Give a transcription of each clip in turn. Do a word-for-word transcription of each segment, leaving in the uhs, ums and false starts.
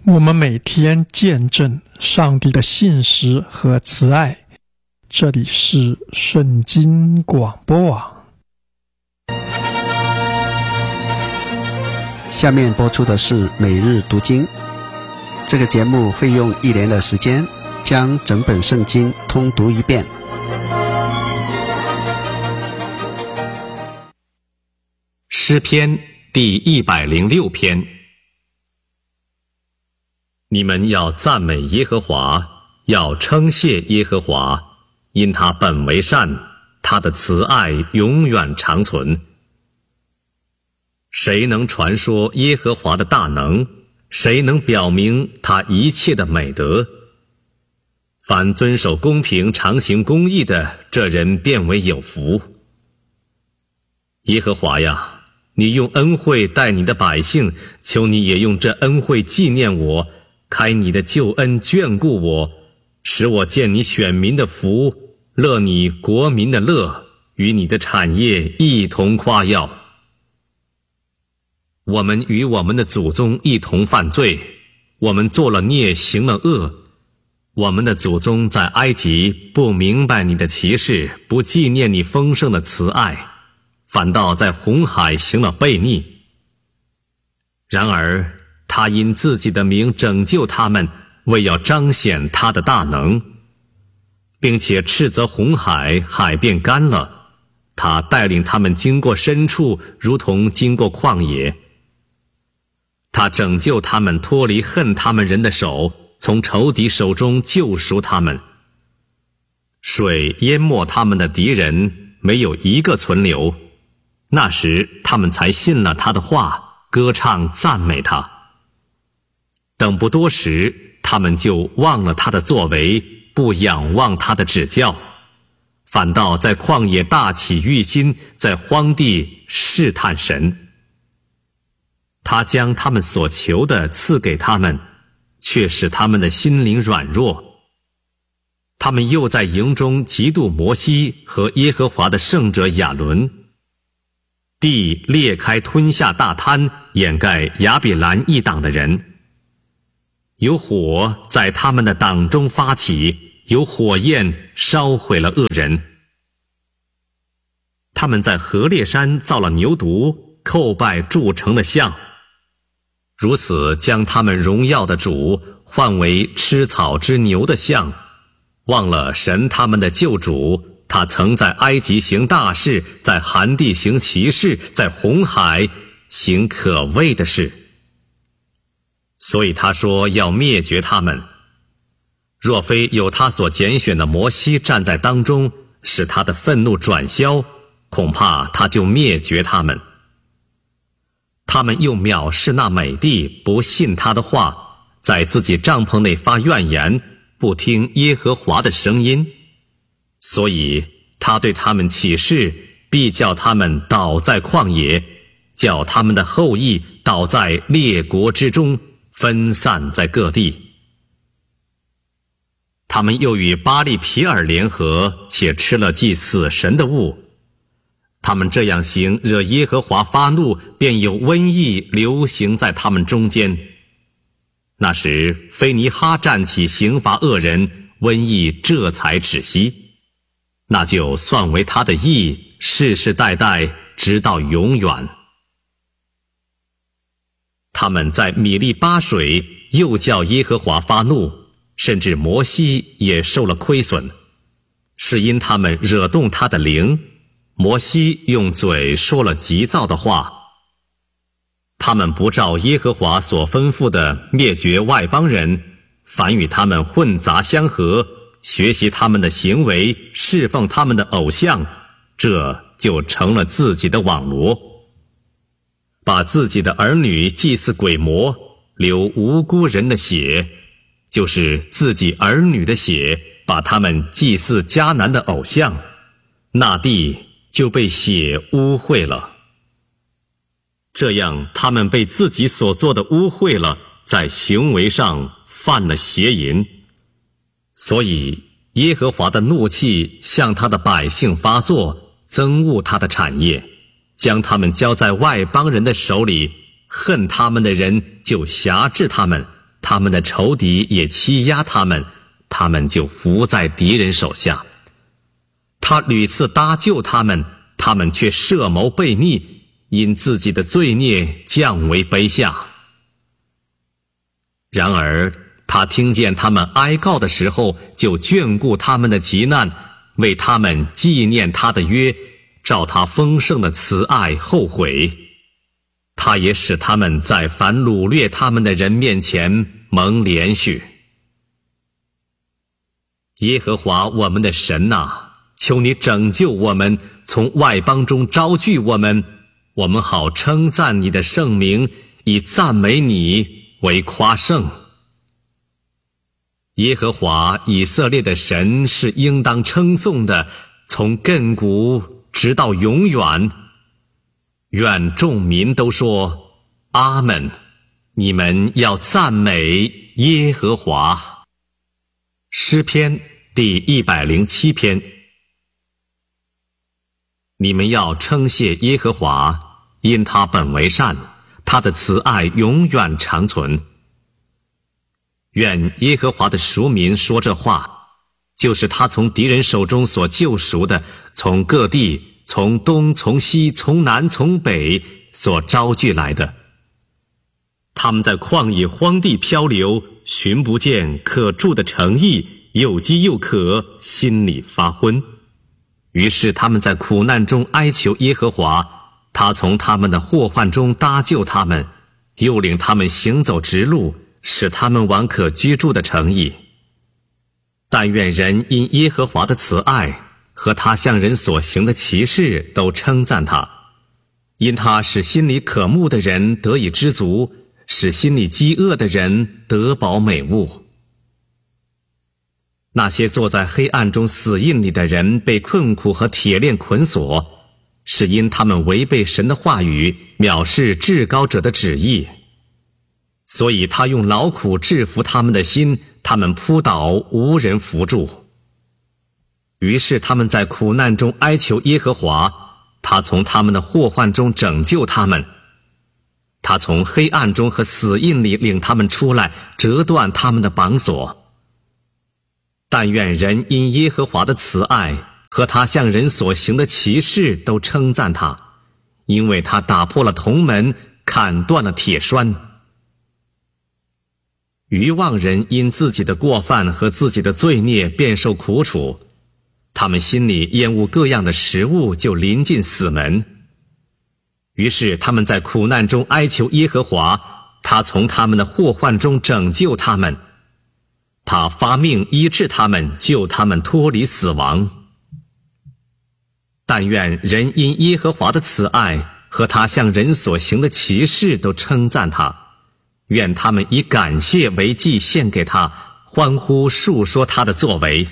我们每天见证上帝的信实和慈爱。这里是圣经广播网。 下面播出的是每日读经。这个节目会用一年的时间将整本圣经通读一遍。 诗篇第一百零六篇。你们要赞美耶和华，要称谢耶和华，因他本为善，他的慈爱永远长存。谁能传说耶和华的大能？谁能表明他一切的美德？凡遵守公平、常行公义的，这人便为有福。耶和华呀，你用恩惠待你的百姓，求你也用这恩惠纪念我，开你的救恩眷顾我，使我见你选民的福，乐你国民的乐，与你的产业一同夸耀。我们与我们的祖宗一同犯罪，我们做了孽，行了恶。我们的祖宗在埃及不明白你的奇事，不纪念你丰盛的慈爱，反倒在红海行了悖逆。然而他因自己的名拯救他们，为要彰显他的大能，并且斥责红海，海变干了。他带领他们经过深处，如同经过旷野。他拯救他们脱离恨他们人的手，从仇敌手中救赎他们。水淹没他们的敌人，没有一个存留。那时他们才信了他的话，歌唱赞美他。等不多时，他们就忘了他的作为，不仰望他的指教，反倒在旷野大起欲心，在荒地试探神。他将他们所求的赐给他们，却使他们的心灵软弱。他们又在营中嫉妒摩西和耶和华的圣者亚伦。地裂开吞下大滩，掩盖亚比兰一党的人。有火在他们的党中发起，有火焰烧毁了恶人。他们在何烈山造了牛犊，叩拜铸成的像，如此将他们荣耀的主换为吃草之牛的像，忘了神他们的救主，他曾在埃及行大事，在寒地行奇事，在红海行可畏的事。所以他说要灭绝他们。若非有他所拣选的摩西站在当中，使他的愤怒转消，恐怕他就灭绝他们。他们又藐视那美地，不信他的话，在自己帐篷内发怨言，不听耶和华的声音。所以他对他们起誓，必叫他们倒在旷野，叫他们的后裔倒在列国之中，分散在各地。他们又与巴力皮尔联合，且吃了祭死神的物。他们这样行，惹耶和华发怒，便有瘟疫流行在他们中间。那时菲尼哈站起刑罚恶人，瘟疫这才止息，那就算为他的义，世世代代直到永远。他们在米利巴水又叫耶和华发怒，甚至摩西也受了亏损，是因他们惹动他的灵。摩西用嘴说了急躁的话。他们不照耶和华所吩咐的灭绝外邦人，反与他们混杂相合，学习他们的行为，侍奉他们的偶像，这就成了自己的网罗。把自己的儿女祭祀鬼魔，流无辜人的血，就是自己儿女的血，把他们祭祀迦南的偶像，那地就被血污秽了。这样他们被自己所做的污秽了，在行为上犯了邪淫。所以耶和华的怒气向他的百姓发作，憎恶他的产业，将他们交在外邦人的手里，恨他们的人就辖制他们， 他们的仇敌也欺压他们，他们就伏在敌人手下。他屡次搭救他们，他们却设谋悖逆，因自己的罪孽降为卑下。然而他听见他们哀告的时候，就眷顾他们的急难，为他们纪念他的约，照他丰盛的慈爱后悔。他也使他们在凡掳掠他们的人面前蒙怜恤。耶和华我们的神啊，求你拯救我们，从外邦中招聚我们，我们好称赞你的圣名，以赞美你为夸胜。耶和华以色列的神是应当称颂的，从亘古直到永远。愿众民都说阿们，你们要赞美耶和华。诗篇第一百零七篇。你们要称谢耶和华，因他本为善，他的慈爱永远长存。愿耶和华的赎民说这话，就是他从敌人手中所救赎的，从各地，从东，从西，从南，从北所招聚来的。他们在旷野荒地漂流，寻不见可住的城邑，又饥又渴，心里发昏。于是他们在苦难中哀求耶和华，他从他们的祸患中搭救他们，又领他们行走直路，使他们往可居住的城邑。但愿人因耶和华的慈爱和他向人所行的奇事都称赞他，因他使心里渴慕的人得以知足，使心里饥饿的人得饱美物。那些坐在黑暗中死荫里的人被困苦和铁链捆锁，是因他们违背神的话语，藐视至高者的旨意。所以他用劳苦制服他们的心，他们扑倒，无人扶助。于是他们在苦难中哀求耶和华，他从他们的祸患中拯救他们。他从黑暗中和死荫里领他们出来，折断他们的绑索。但愿人因耶和华的慈爱和他向人所行的奇事都称赞他，因为他打破了铜门，砍断了铁栓。愚妄人因自己的过犯和自己的罪孽便受苦楚，他们心里厌恶各样的食物，就临近死门。于是他们在苦难中哀求耶和华，他从他们的祸患中拯救他们。他发命医治他们，救他们脱离死亡。但愿人因耶和华的慈爱和他向人所行的奇事都称赞他，愿他们以感谢为祭献给他，欢呼述说他的作为。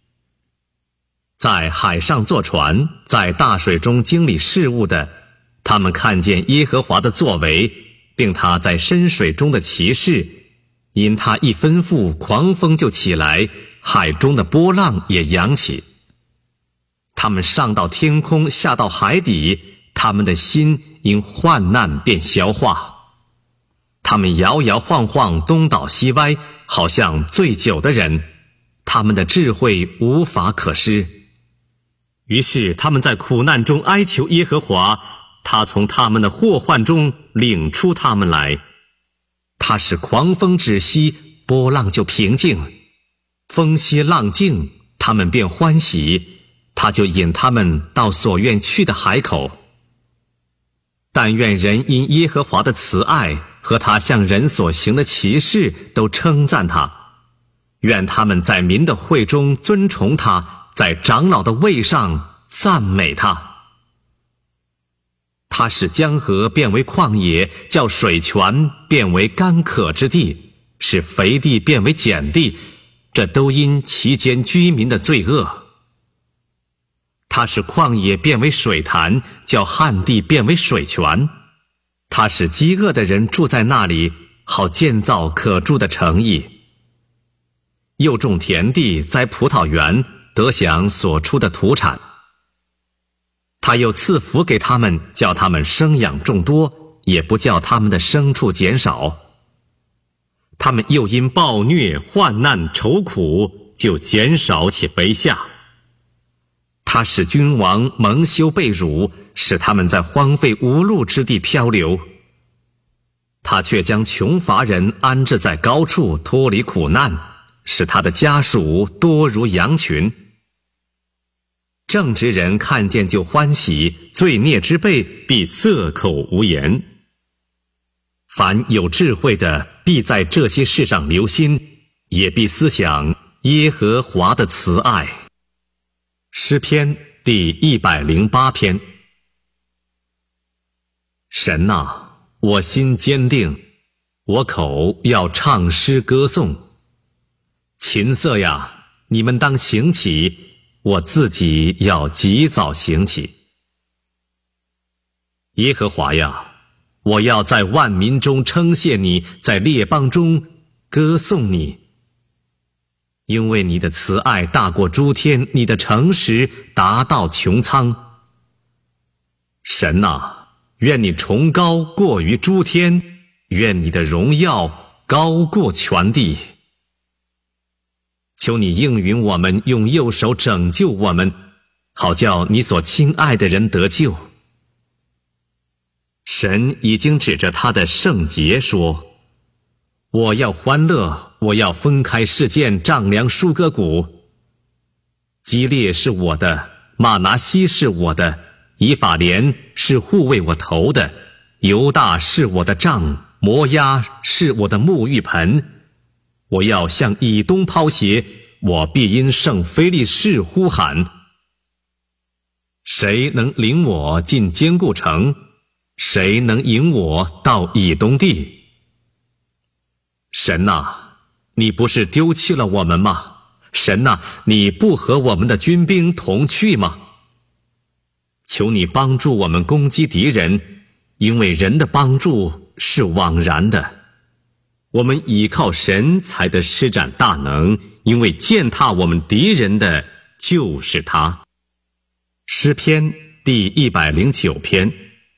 在海上坐船，在大水中经理事务的，他们看见耶和华的作为，并他在深水中的奇事。因他一吩咐，狂风就起来，海中的波浪也扬起。他们上到天空，下到海底，他们的心因患难便消化。他们摇摇晃晃，东倒西歪，好像醉酒的人，他们的智慧无法可施。于是他们在苦难中哀求耶和华，他从他们的祸患中领出他们来。他使狂风止息，波浪就平静，风息浪静，他们便欢喜，他就引他们到所愿去的海口。但愿人因耶和华的慈爱和他向人所行的奇事都称赞他，愿他们在民的会中尊崇他，在长老的位上赞美他。他使江河变为旷野，叫水泉变为干渴之地，使肥地变为碱地，这都因其间居民的罪恶。他使旷野变为水潭，叫旱地变为水泉。他使饥饿的人住在那里，好建造可住的城邑。又种田地，栽葡萄园，得享所出的土产。他又赐福给他们，叫他们生养众多，也不叫他们的牲畜减少。 他们又因暴虐、患难、愁苦，就减少且卑下。他使君王蒙羞被辱，使他们在荒废无路之地漂流。他却将穷乏人安置在高处，脱离苦难，使他的家属多如羊群。正直人看见就欢喜，罪孽之辈必塞口无言。凡有智慧的，必在这些事上留心，也必思想耶和华的慈爱。诗篇第一百零八篇。神啊，我心坚定，我口要唱诗歌颂。琴瑟呀，你们当行起，我自己要及早行起。耶和华呀，我要在万民中称谢你，在列邦中歌颂你。因为你的慈爱大过诸天，你的诚实达到穹苍。神啊，愿你崇高过于诸天，愿你的荣耀高过全地。求你应允我们，用右手拯救我们，好叫你所亲爱的人得救。神已经指着他的圣洁说，我要欢乐，我要分开示剑，丈量舒歌鼓。基列是我的，玛拿西是我的，以法莲是护卫我头的，犹大是我的杖，摩押是我的沐浴盆。我要向以东抛鞋，我必因圣非利士呼喊。谁能领我进坚固城？谁能引我到以东地？神啊，你不是丢弃了我们吗？神啊，你不和我们的军兵同去吗？求你帮助我们攻击敌人，因为人的帮助是枉然的。我们倚靠神才得施展大能，因为践踏我们敌人的就是他。诗篇第一百零九篇。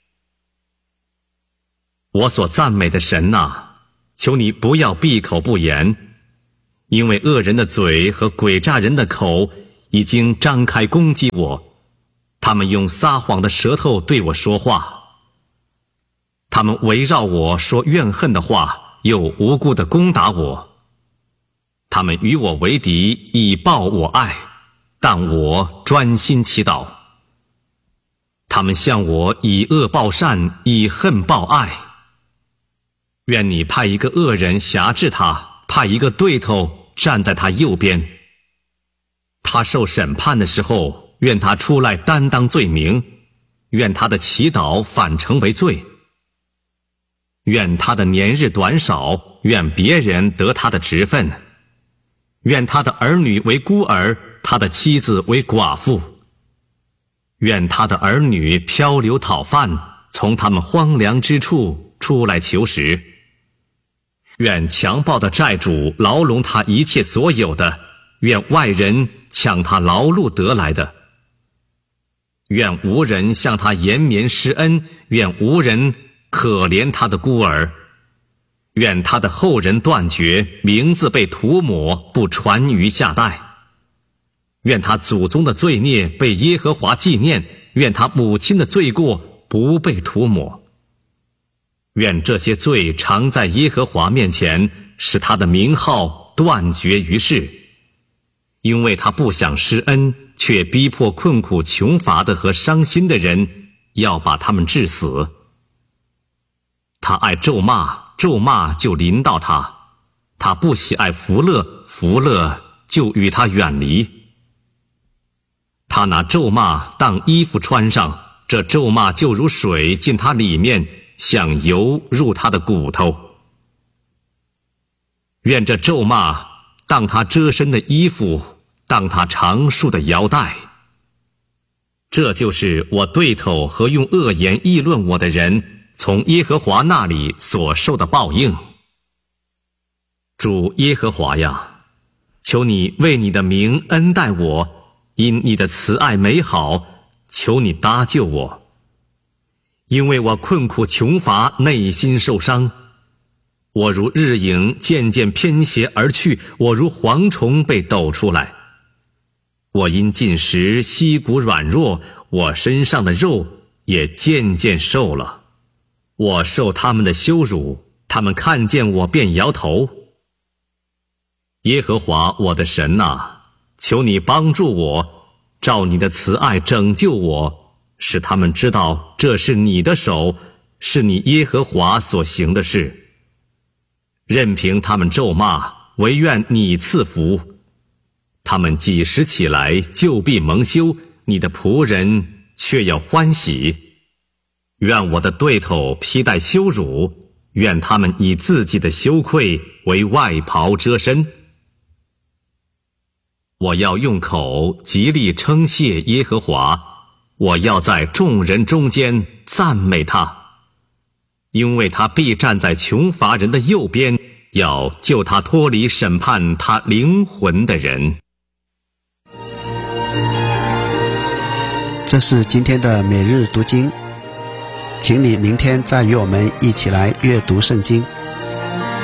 我所赞美的神啊，求你不要闭口不言，因为恶人的嘴和诡诈人的口已经张开攻击我，他们用撒谎的舌头对我说话，他们围绕我说怨恨的话，又无辜地攻打我。他们与我为敌，以报我爱，但我专心祈祷。他们向我以恶报善，以恨报爱。愿你派一个恶人辖制他，派一个对头站在他右边。他受审判的时候，愿他出来担当罪名，愿他的祈祷反成为罪。愿他的年日短少，愿别人得他的职分。愿他的儿女为孤儿，他的妻子为寡妇。愿他的儿女漂流讨饭，从他们荒凉之处出来求食。愿强暴的债主牢笼他一切所有的，愿外人抢他劳碌得来的。愿无人向他延绵施恩，愿无人可怜他的孤儿。愿他的后人断绝，名字被涂抹，不传于下代。愿他祖宗的罪孽被耶和华纪念，愿他母亲的罪过不被涂抹。愿这些罪常在耶和华面前，使他的名号断绝于世。因为他不想施恩，却逼迫困苦穷乏的和伤心的人，要把他们致死。他爱咒骂，咒骂就临到他；他不喜爱福乐，福乐就与他远离。他拿咒骂当衣服穿上，这咒骂就如水进他里面，像油入他的骨头。愿这咒骂当他遮身的衣服，当他长束的腰带。这就是我对头和用恶言议论我的人从耶和华那里所受的报应。主耶和华呀，求你为你的名恩待我，因你的慈爱美好，求你搭救我。因为我困苦穷乏，内心受伤， 我如日影渐渐偏斜而去，我如蝗虫被抖出来。我因进食，膝骨软弱，我身上的肉也渐渐瘦了。我受他们的羞辱，他们看见我便摇头。耶和华我的神哪，求你帮助我，照你的慈爱拯救我，使他们知道这是你的手，是你耶和华所行的事。任凭他们咒骂，唯愿你赐福。他们几时起来，就必蒙羞，你的仆人却要欢喜。愿我的对头披戴羞辱，愿他们以自己的羞愧为外袍遮身。我要用口极力称谢耶和华，我要在众人中间赞美他，因为他必站在穷乏人的右边，要救他脱离审判他灵魂的人。 这是今天的每日读经，请你明天再与我们一起来阅读圣经。